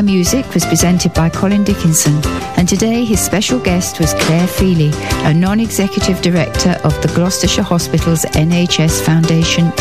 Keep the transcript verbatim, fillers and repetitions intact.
My Music was presented by Colin Dickinson, and today his special guest was Claire Feely, a non-executive director of the Gloucestershire Hospital's N H S Foundation